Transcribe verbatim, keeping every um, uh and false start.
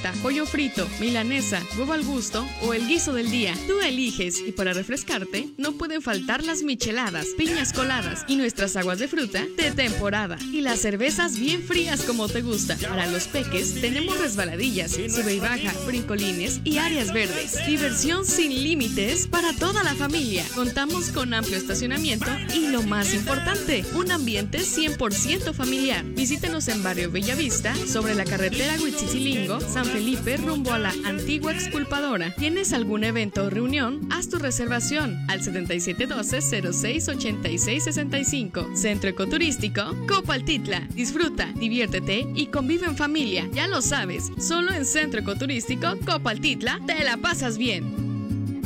barrita, pollo frito, milanesa, huevo al gusto o el guiso del día. Tú eliges, y para refrescarte no pueden faltar las micheladas, piñas coladas y nuestras aguas de fruta de temporada. Y las cervezas bien frías como te gusta. Para los peques tenemos resbaladillas, sube y baja, brincolines y áreas verdes. Diversión sin límites para toda la familia. Contamos con amplio estacionamiento y lo más importante, un ambiente cien por ciento familiar. Visítenos en Barrio Bellavista, sobre la carretera Huitzililingo, San Felipe, rumbo a la antigua Expulpadora. ¿Tienes algún evento o reunión? Haz tu reservación al setenta y siete doce, cero seis, ochenta y seis sesenta y cinco. Centro Ecoturístico Copaltitla. Disfruta, diviértete y convive en familia. Ya lo sabes, solo en Centro Ecoturístico Copaltitla te la pasas bien.